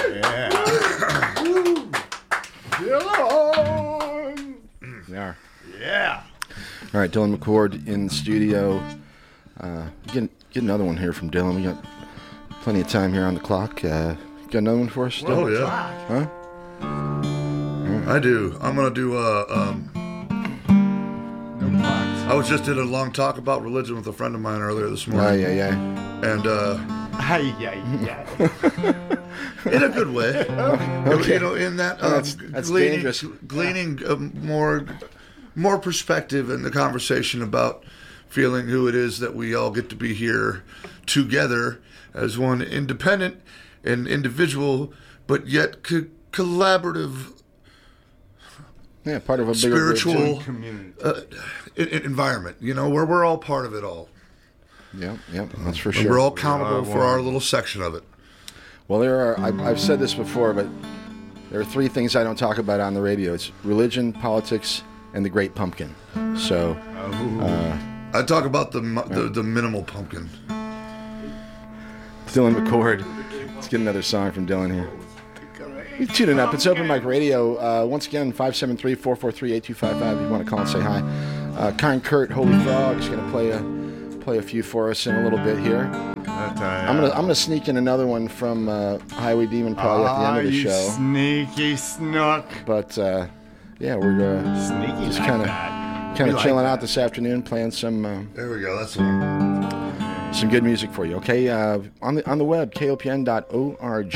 Dylan! Yeah. Yeah. All right, Dylan McCord in the studio. Get another one here from Dylan. We got plenty of time here on the clock. Got another one for us still? Oh, yeah. Huh? I do. I'm going to do I was just in a long talk about religion with a friend of mine earlier this morning. Oh, yeah. And, Yeah. in a good way. Okay. You know, in that, That's dangerous. gleaning more perspective in the conversation about feeling who it is that we all get to be here together as one independent and individual, but yet collaborative, part of a bigger spiritual community. environment, you know, where we're all part of it all. Yep, that's for And sure. we're all accountable for our little section of it. Well, I've said this before, but there are three things I don't talk about on the radio. It's religion, politics, and the Great Pumpkin. So, I talk about the minimal pumpkin. Dylan McCord. Let's get another song from Dylan here. You tuning up. It's Open Mic Radio. Once again, 573-443-8255 if you want to call and say hi. Kind Kurt, Holy Frog, is going to play a few for us in a little bit here. I'm gonna sneak in another one from Highway Demon probably at the end of the show. Sneaky snook. But yeah, we're Sneaky just like kind that. of like chilling that. out this afternoon, playing some There we go. That's the one. some good music for you. Okay, on the web, kopn.org,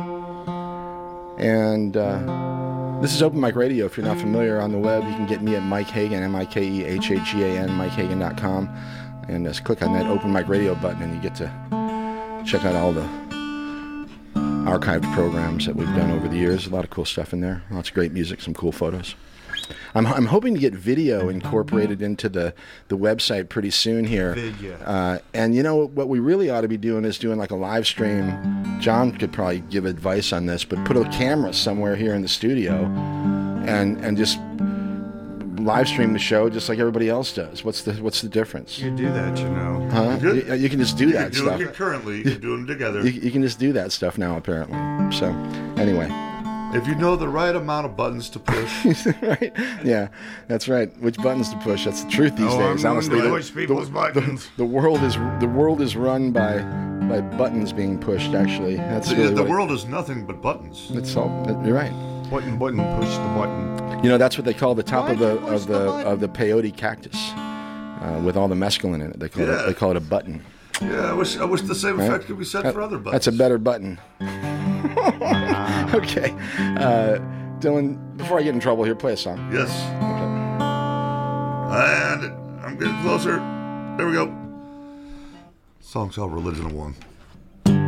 and this is Open Mic Radio. If you're not familiar, on the web, you can get me at Mike Hagan, MikeHagan, MikeHagan.com, and just click on that Open Mic Radio button, and you get to check out all the archived programs that we've done over the years. A lot of cool stuff in there. Lots of great music, some cool photos. I'm hoping to get video incorporated into the website pretty soon here. And you know what we really ought to be doing is doing like a live stream. John could probably give advice on this, but put a camera somewhere here in the studio and just live stream the show just like everybody else does. What's the difference? You do that, you know. Huh? You can just do that stuff. You can do them together. You can just do that stuff now, apparently. So, anyway. If you know the right amount of buttons to push. Right? Yeah, that's right. Which buttons to push? That's the truth these days. Honestly, push people's buttons. The world is run by buttons being pushed. Actually, that's really the world is nothing but buttons. It's all. You're right. Button, push the button. You know, that's what they call the top of the peyote cactus, with all the mescaline in it. They call it a button. Yeah, I wish the same effect could be said for other buttons. That's a better button. Okay, Dylan. Before I get in trouble here, play a song. Yes. Okay. And I'm getting closer. There we go. Song's called Religion of One.